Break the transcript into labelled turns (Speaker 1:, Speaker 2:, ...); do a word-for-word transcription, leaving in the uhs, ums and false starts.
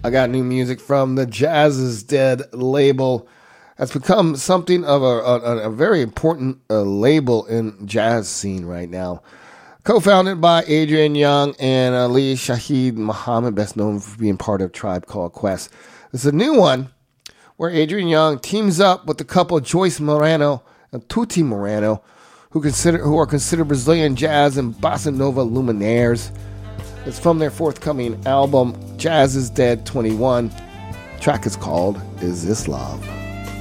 Speaker 1: I got new music from the Jazz is Dead label. That's become something of a, a, a very important uh, label in jazz scene right now. Co-founded by Adrian Younge and Ali Shaheed Muhammad, best known for being part of Tribe Called Quest. It's a new one where Adrian Younge teams up with the couple Joyce Moreno and Tutti Moreno, who consider who are considered Brazilian jazz and bossa nova luminaires. It's from their forthcoming album, Jazz is Dead twenty-one. The track is called Is This Love?